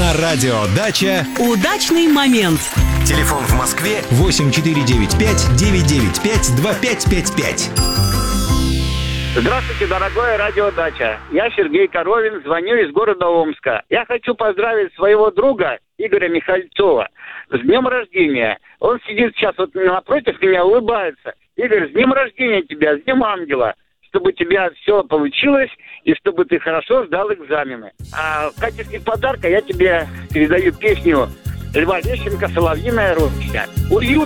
На радио «Дача» удачный момент. Телефон в Москве 8495-995-2555. Здравствуйте, дорогое радио «Дача». Я Сергей Коровин, звоню из города Омска. Я хочу поздравить своего друга Игоря Михальцова с днем рождения. Он сидит сейчас вот напротив меня, улыбается. Игорь, с днем рождения тебя, с днем ангела. Чтобы у тебя все получилось и чтобы ты хорошо сдал экзамены. А в качестве подарка я тебе передаю песню Льва Лещенко «Соловьиная роща». Уют